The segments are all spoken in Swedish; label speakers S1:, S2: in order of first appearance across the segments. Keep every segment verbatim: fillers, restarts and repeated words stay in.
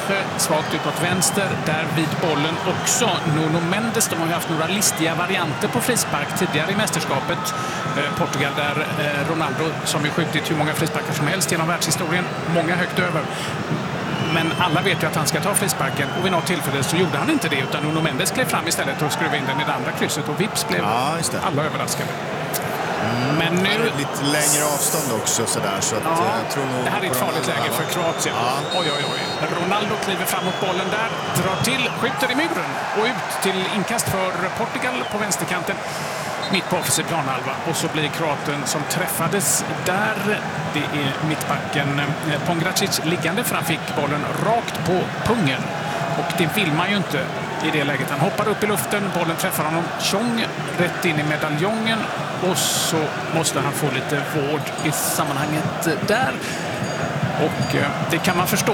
S1: svagt ut mot vänster. Där vid bollen också Nuno Mendes. De har ju haft några listiga varianter på frispark tidigare i mästerskapet. Eh, Portugal där eh, Ronaldo, som ju skjutit hur många frisparkar som helst genom världshistorien, många högt över. Men alla vet ju att han ska ta frisparken, och vid något tillfälle så gjorde han inte det, utan Nuno Mendes klev fram istället och skruvade in den i det andra krysset, och vips blev
S2: ja,
S1: alla överraskade.
S2: Mm,
S1: men nu
S2: lite längre avstånd också sådär, så att,
S1: ja,
S2: jag tror nog
S1: det här är ett farligt läge för Kroatien. Ja. Oj, oj, oj. Ronaldo kliver fram mot bollen där, drar till, skjuter i muren och ut till inkast för Portugal på vänsterkanten. Mitt på offensiv planhalva, och så blir kroaten som träffades där. Det är mittbacken Pongracic liggande, för han fick bollen rakt på pungen. Och det vill man ju inte i det läget. Han hoppar upp i luften, bollen träffar honom tjong rätt in i medaljongen, och så måste han få lite vård i sammanhanget där. Och det kan man förstå.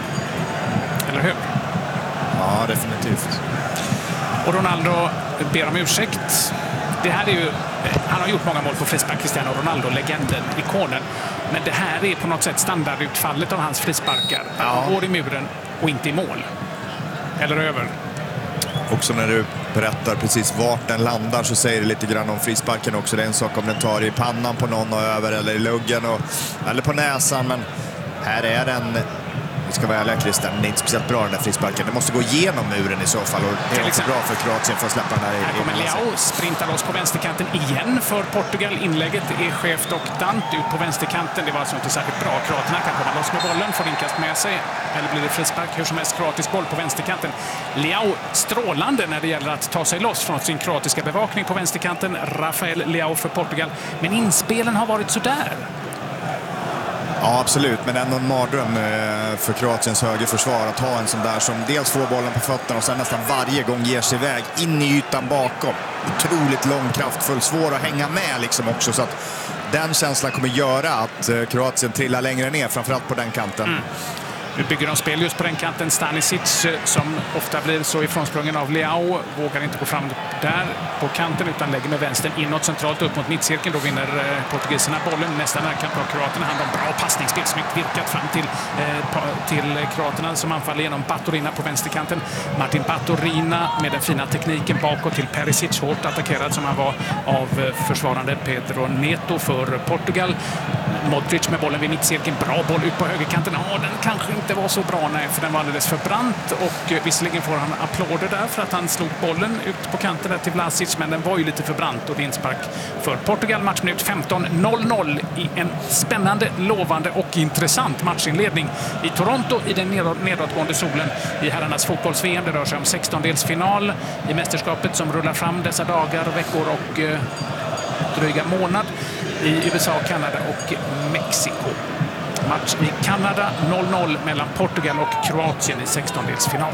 S1: Eller hur?
S2: Ja, definitivt.
S1: Och Ronaldo ber om ursäkt. Det här är ju, han har gjort många mål på frispark, Cristiano Ronaldo, legenden, ikonen. Men det här är på något sätt standardutfallet av hans frisparkar. Han ja. går i muren och inte i mål. Eller över.
S2: Också när du berättar precis vart den landar, så säger det lite grann om frisparken också. Det är en sak om den tar i pannan på någon och över, eller i luggen och, eller på näsan. Men här är den... Vi ska vara ärliga, Christian, det är inte speciellt bra den där frisparken. Det måste gå igenom muren i så fall, och det är också bra för Kroatien för att släppa den här i.
S1: Här kommer Leao, sprintar loss på vänsterkanten igen för Portugal. Inlägget är skevt och dant ut på vänsterkanten. Det var alltså inte särskilt bra. Kroaterna kan komma loss med bollen, får inkast med sig, eller blir det frispark? Hur som helst, kroatisk boll på vänsterkanten. Leao strålande när det gäller att ta sig loss från sin kroatiska bevakning på vänsterkanten. Rafael Leao för Portugal. Men inspelen har varit sådär.
S2: Ja, absolut. Men ändå en mardröm för Kroatiens högerförsvar att ha en sån där som dels får bollen på fötterna och sen nästan varje gång ger sig iväg in i ytan bakom. Otroligt lång, kraftfull, svår att hänga med liksom också. Så att den känslan kommer göra att Kroatien trillar längre ner, framförallt på den kanten.
S1: Mm. Nu bygger de spel just på den kanten. Stanisic, som ofta blir så ifrånsprungen av Leao, vågar inte gå fram där på kanten utan lägger med vänstern inåt centralt upp mot mittcirkeln. Då vinner portugiserna bollen. Nästa närkamp har kroaterna hand om. Bra passningsspel, snyggt virkat fram till, eh, till kroaterna som anfaller genom Baturina på vänsterkanten. Martin Baturina med den fina tekniken bakåt till Perisic, hårt attackerad som han var av försvarande Pedro Neto för Portugal. Modric med bollen vid mittcirkeln. Bra boll ut på högerkanten. Ja, den kanske inte var så bra, nej, för den var alldeles för brant, och visserligen får han applåder där för att han slog bollen ut på kanten där till Vlasic, men den var ju lite för brant, och det är inspark för Portugal. Matchminut femton, noll noll i en spännande, lovande och intressant matchinledning i Toronto i den nedåtgående solen i herrarnas fotbolls-V M. Det rör sig om sextondelsfinal i mästerskapet som rullar fram dessa dagar, veckor och eh, dryga månad i U S A, Kanada och Mexiko. Match i Kanada, noll noll mellan Portugal och Kroatien i sextondelsfinal.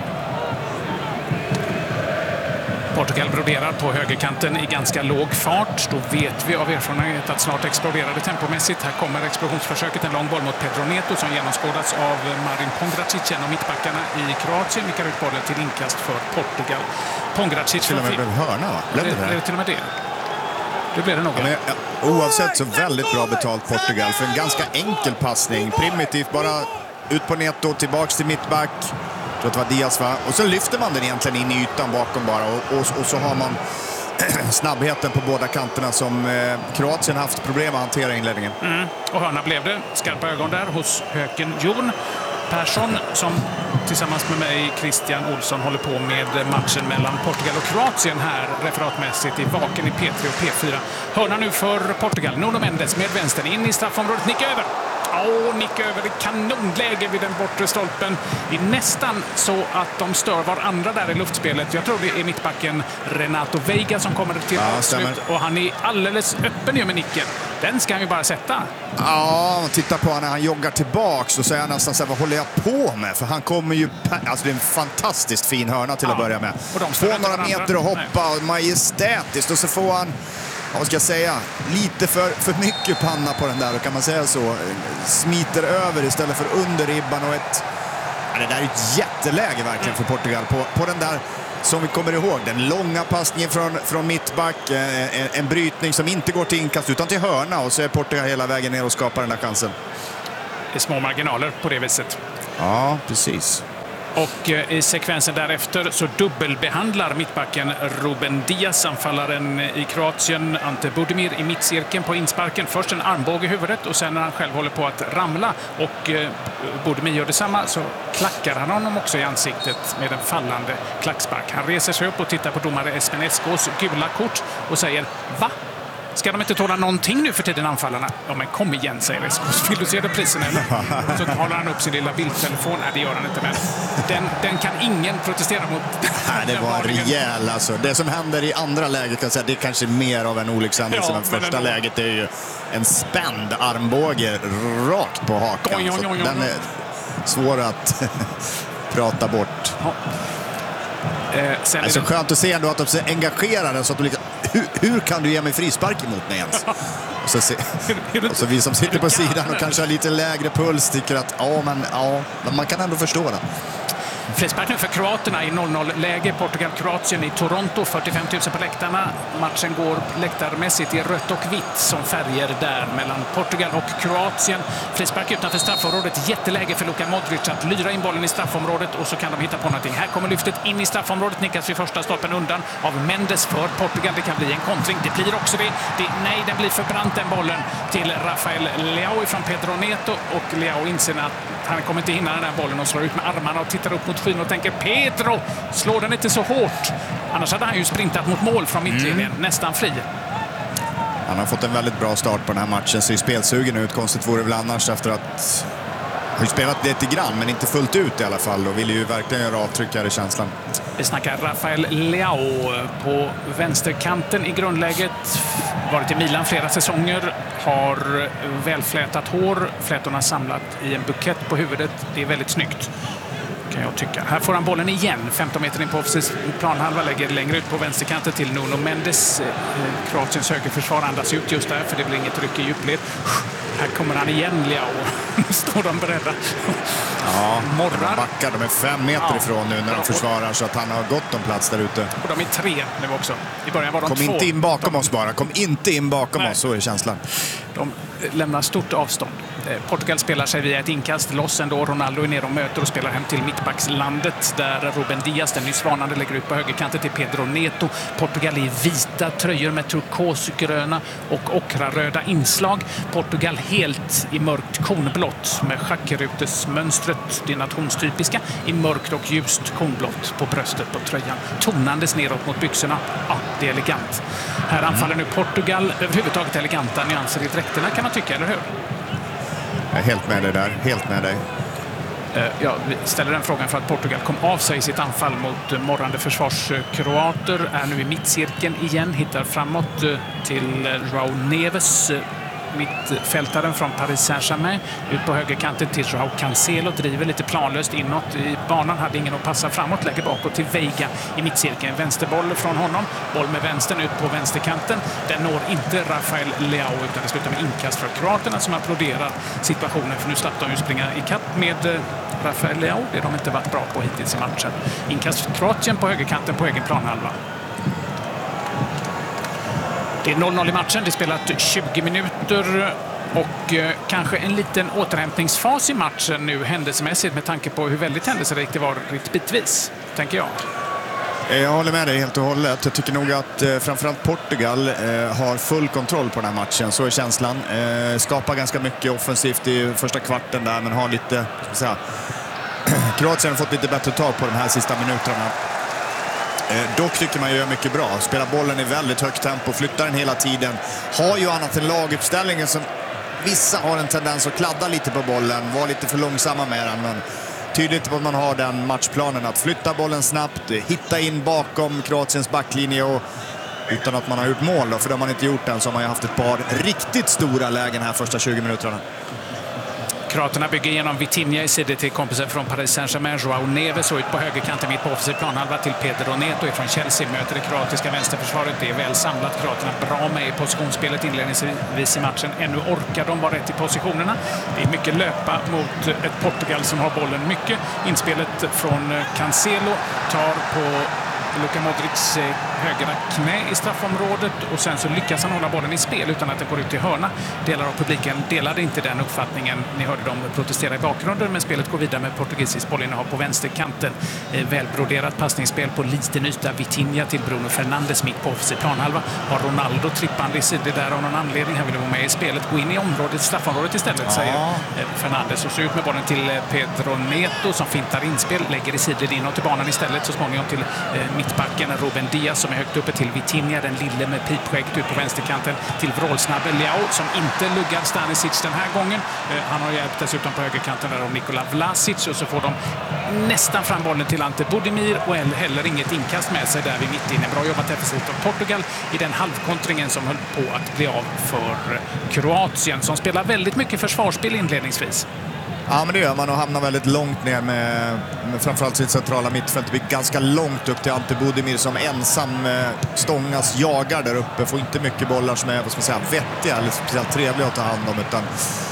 S1: Portugal broderar på högerkanten i ganska låg fart. Då vet vi av erfarenhet att snart exploderar det tempomässigt. Här kommer explosionsförsöket, en lång boll mot Pedro Neto som genomskådats av Marin Pongracic, en av mittbackarna i Kroatien. Vickar ut bollen till inkast för Portugal. Pongracic
S2: till och med blev hörna, va?
S1: Blev det, det till och med det? Det blir det nog.
S2: Ja, men, ja, oavsett så väldigt bra betalt Portugal för en ganska enkel passning. Primitivt, bara ut på Neto, tillbaks till mittback. Jag tror att det var Diaz, va? Och så lyfter man den egentligen in i ytan bakom bara. Och, och, och så har man snabbheten på båda kanterna som eh, Kroatien haft problem att hantera i inledningen.
S1: Mm. Och hörna blev det. Skarpa ögon där hos Höken Jon Persson, som tillsammans med mig, Christian Olsson, håller på med matchen mellan Portugal och Kroatien här referatmässigt i Vaken i P tre och P fyra. Hörna nu för Portugal. Nuno Mendes med vänstern in i straffområdet. Nick över. Åh, nick över. Det kanonläge vid den bortre stolpen. Det är nästan så att de stör varandra där i luftspelet. Jag tror det är mittbacken Renato Veiga som kommer till
S2: ja,
S1: avslut. Och han är alldeles öppen nu med nicken. Den ska han ju bara sätta.
S2: Ja, titta på honom när han joggar tillbaks och säger nästan så här, vad håller jag på med? För han kommer ju, alltså det är en fantastiskt fin hörna till ja. att börja med. Få några meter och hoppa, och majestätiskt, och så får han, vad ska jag säga, lite för, för mycket panna på den där, och kan man säga så, smiter över istället för under ribban, och ett, ja, det där är ett jätteläge verkligen för Portugal på, på den där, som vi kommer ihåg, den långa passningen från, från mittback, eh, en, en brytning som inte går till inkast utan till hörna, och så är Portugal hela vägen ner och skapar den där chansen.
S1: Det är små marginaler på det viset.
S2: Ja, precis.
S1: Och i sekvensen därefter så dubbelbehandlar mittbacken Ruben Diaz anfallaren i Kroatien Ante Budimir i mittcirkeln på insparken. Först en armbåge i huvudet och sen när han själv håller på att ramla och Budimir gör detsamma så klackar han honom också i ansiktet med en fallande klackspark. Han reser sig upp och tittar på domare Espen Eskås gula kort och säger va? Ska de inte tåla någonting nu för tiden, anfallarna? Ja, men kom igen, säger Eskås. Vill du se reprisen eller? Så håller han upp sin lilla bildtelefon. Nej, det gör han inte, men den, den kan ingen protestera mot.
S2: Nej, det var rejäl alltså. Det som händer i andra läget, kan säga, det är kanske mer av en olyckshändelse, ja, men första men läget är ju en spänd armbåge rakt på hakan. Oj, oj, oj, oj, oj. Den är svår att prata bort. Ja. Eh, sen alltså, det skönt att se ändå att de är engagerade så att de liksom, hur, hur kan du ge mig frispark emot mig ens? Och så, se, och så vi som sitter på sidan och kanske har lite lägre puls tycker att ja, men, ja, men man kan ändå förstå det.
S1: Frispark nu för kroaterna i noll noll-läge. Portugal-Kroatien i Toronto, fyrtiofem tusen på läktarna. Matchen går läktarmässigt i rött och vitt som färger där mellan Portugal och Kroatien. Frispark utanför straffområdet. Jätteläge för Luka Modric att lyra in bollen i straffområdet och så kan de hitta på någonting. Här kommer lyftet in i straffområdet. Nickas vid första stolpen undan av Mendes för Portugal. Det kan bli en kontring. Det blir också det. det nej, den blir för brant den bollen till Rafael Leao från Pedro Neto och Leao inser att han kommer inte hinna den här bollen och slår ut med armarna och tittar upp mot skyn och tänker Pedro, slår den inte så hårt. Annars hade han ju sprintat mot mål från mittlinjen, mm. nästan fri.
S2: Han har fått en väldigt bra start på den här matchen, ser ju spelsugen ut. Konstigt vore väl annars efter att har ju spelat lite grann, men inte fullt ut i alla fall och vill ju verkligen göra avtryck här i känslan.
S1: Vi snackar Rafael Leao på vänsterkanten i grundläget. Varit i Milan flera säsonger, har välflätat hår, flätorna samlat i en bukett på huvudet. Det är väldigt snyggt, kan jag tycka. Här får han bollen igen, femton meter in på offensiv planhalva, lägger längre ut på vänsterkanten till Nuno Mendes. Kroatiens högerförsvar andas ut just där, för det blir inget ryck i djupled. Här kommer han igen, Leao. Står de beredda.
S2: Ja, morrar. De backar, de är fem meter ja. ifrån nu när de försvarar, så att han har gott om plats där ute.
S1: Och de är tre nu också. I början var de
S2: Kom
S1: två.
S2: inte in bakom
S1: de...
S2: oss bara. Kom inte in bakom Nej. oss, så är känslan.
S1: De lämnar stort avstånd. Portugal spelar sig via ett inkast loss ändå. Ronaldo är nere och möter och spelar hem till mittbackslandet där Ruben Diaz, den nyss varnande, lägger ut på högerkanten till Pedro Neto. Portugal i vita tröjor med turkosgröna och ockraröda inslag. Portugal helt i mörkt kornblått med schackerutesmönstret, det nationstypiska, i mörkt och ljust kornblått på bröstet på tröjan. Tonandes neråt mot byxorna. Ja, det är elegant. Här anfaller nu Portugal. Överhuvudtaget eleganta nyanser i dräkterna, kan man tycka, eller hur?
S2: Jag är helt med dig där, helt med dig.
S1: Jag ställer den frågan för att Portugal kom av sig i sitt anfall mot morrande försvarskroater. Är nu i mittcirkeln igen, hittar framåt till João Neves, mittfältaren från Paris Saint-Germain. Ut på högerkanten till João Cancelo, driver lite planlöst inåt i banan, hade ingen att passa framåt, lägger bakåt till Veiga i mittcirkeln. Vänsterboll från honom, boll med vänstern ut på vänsterkanten. Den når inte Rafael Leao, utan det slutar med inkast för kroaterna som applåderar situationen, för nu slapp de ju springa i kapp med Rafael Leao. Det har de inte varit bra på hittills i matchen. Inkast för Kroatien på högerkanten på egen planhalva. Det är noll noll i matchen, det är spelat tjugo minuter och eh, kanske en liten återhämtningsfas i matchen nu händelsemässigt med tanke på hur väldigt händelserikt det var bitvis, tänker jag.
S2: Jag håller med dig helt och hållet. Jag tycker nog att eh, framförallt Portugal eh, har full kontroll på den här matchen, så är känslan. Eh, skapar ganska mycket offensivt i första kvarten där, men har lite, ska man säga, Kroatien har fått lite bättre tag på de här sista minuterna. Eh, dock tycker man gör mycket bra. Spelar bollen i väldigt högt tempo, flyttar den hela tiden. Har ju annat än laguppställningen som vissa har en tendens att kladda lite på bollen, vara lite för långsamma med den, men tydligt att man har den matchplanen att flytta bollen snabbt, hitta in bakom Kroatiens backlinje och utan att man har gjort mål då, för det har man inte gjort än, så har man ju haft ett par riktigt stora lägen här första tjugo minuterna.
S1: Kroaterna bygger igenom Vitinha i sidor till kompisen från Paris Saint-Germain, João Neves, och ut på högerkanten mitt på offensiv planhalva till Pedro Neto från Chelsea. Möter det kroatiska vänsterförsvaret. Det är väl samlat. Kroaterna bra med i positionsspelet inledningsvis i matchen. Ännu orkar de vara rätt i positionerna. Det är mycket löpa mot ett Portugal som har bollen mycket. Inspelet från Cancelo tar på Luka Modrics högra knä i straffområdet och sen så lyckas han hålla bollen i spel utan att den går ut i hörna. Delar av publiken delade inte den uppfattningen. Ni hörde dem protestera i bakgrunden, men spelet går vidare med portugisisk bollinnehav på vänsterkanten. Välbroderat passningsspel på liten yta. Vitinha till Bruno Fernandes mitt på offensiv planhalva. Har Ronaldo trippande i sidor där av någon anledning. Han vill vara med i spelet. Gå in i området, straffområdet istället, ja, säger Fernandes. Och så ut med bollen till Pedro Neto som fintar inspel. Lägger i sidor inåt till banan istället. Så småningom till eh, mittbacken Ruben Diaz som är högt uppe till Vitinha. Den lille med pipskägg ut på vänsterkanten till vrålsnabbe Leao som inte luggar Stanisic den här gången. Eh, han har hjälpt dessutom på högerkanten där av Nikola Vlasic. Och så får de nästan fram bollen till Ante Budimir och heller inget inkast med sig där vid mittinne. Bra jobbat defensivt av Portugal i den halvkontringen som höll på att bli av för Kroatien som spelar väldigt mycket försvarsspel inledningsvis.
S2: Ja, men det gör man och hamnar väldigt långt ner med, med framförallt sitt centrala mittfält. Det blir ganska långt upp till Ante Budimir som ensam eh, stångas jagar där uppe. Får inte mycket bollar som är, vad ska man säga, vettiga eller speciellt trevliga att ta hand om, utan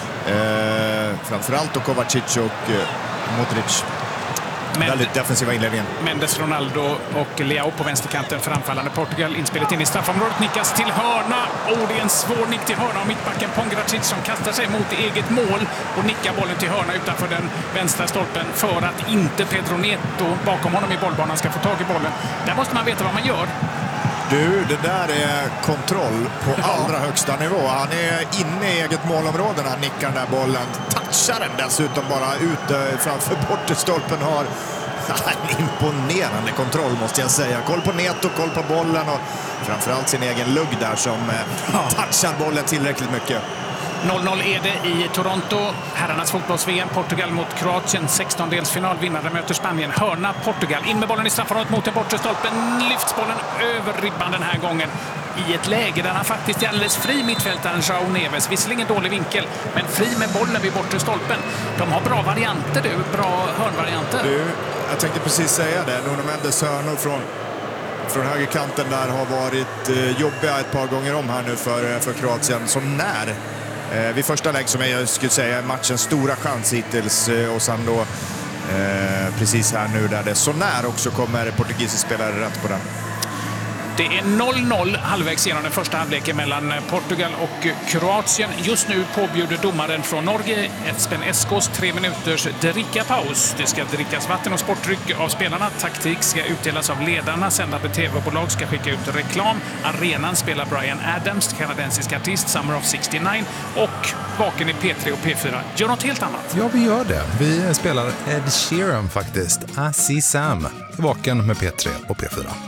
S2: eh, framförallt då Kovacic och eh, Modric. Men, väldigt defensiva inledningen.
S1: Mendes, Ronaldo och Leao på vänsterkanten framfallande Portugal. Inspelet in i straffområdet, nickas till hörna. Och det är en svår nick till hörna av mittbacken Pongracic som kastar sig mot eget mål och nickar bollen till hörna utanför den vänstra stolpen för att inte Pedro Neto bakom honom i bollbanan ska få tag i bollen. Där måste man veta vad man gör.
S2: Du, det där är kontroll på allra högsta nivå. Han är inne i eget målområde när han nickar den där bollen. Touchar den dessutom bara ut framför bortestolpen. Har en imponerande kontroll, måste jag säga. Koll på Neto, koll på bollen och framförallt sin egen lugg där som touchar bollen tillräckligt mycket.
S1: noll noll är det i Toronto. Herrarnas fotbolls-V M. Portugal mot Kroatien. sextondelsfinal. Vinnare möter Spanien. Hörna Portugal. In med bollen i straffområdet mot den bortre stolpen. Lyfts bollen över ribban den här gången. I ett läge där han faktiskt är alldeles fri mittfältaren João Neves. Visserligen dålig vinkel, men fri med bollen vid bortre stolpen. De har bra varianter, du. Bra hörnvarianter.
S2: Du, jag tänkte precis säga det. Nuno Mendes hörnor från Från högerkanten där har varit eh, jobbiga ett par gånger om här nu för, för Kroatien. Som när eh, vid första lägg som jag skulle säga matchens stora chans hittills eh, och sen då eh, precis här nu där det så när också kommer portugisisk spelare rätt på den.
S1: Det är noll noll halvvägs genom den första halvleken mellan Portugal och Kroatien. Just nu påbjuder domaren från Norge Espen Eskås tre minuters drickapaus. Det ska drickas vatten och sportdryck av spelarna. Taktik ska utdelas av ledarna. Sändande tv-bolag ska skicka ut reklam. Arenan spelar Bryan Adams, kanadensisk artist, Summer of sextionio. Och vaken i P tre och P fyra gör något helt annat.
S3: Ja, vi gör det. Vi spelar Ed Sheeran faktiskt. I See Sam. Vaken med P tre och P fyra.